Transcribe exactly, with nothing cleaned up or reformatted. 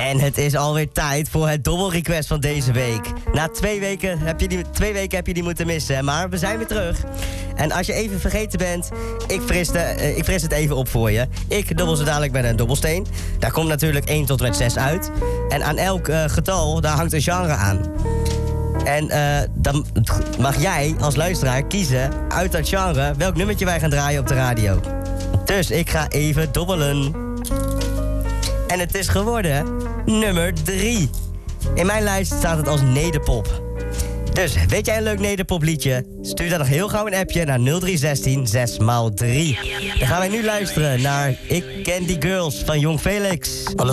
En het is alweer tijd voor het dobbelrequest van deze week. Na twee weken heb je die, twee weken heb je die moeten missen, maar we zijn weer terug. En als je even vergeten bent, ik fris, de, uh, ik fris het even op voor je. Ik dobbel zo dadelijk met een dobbelsteen. Daar komt natuurlijk één tot en met zes uit. En aan elk uh, getal, daar hangt een genre aan. En uh, dan mag jij als luisteraar kiezen uit dat genre welk nummertje wij gaan draaien op de radio. Dus ik ga even dobbelen. En het is geworden nummer drie. In mijn lijst staat het als nederpop. Dus weet jij een leuk nederpop liedje? Stuur dan nog heel gauw een appje naar nul drie een zes zes maal drie. Dan gaan wij nu luisteren naar Ik Ken Die Girls van Jong Felix. Alles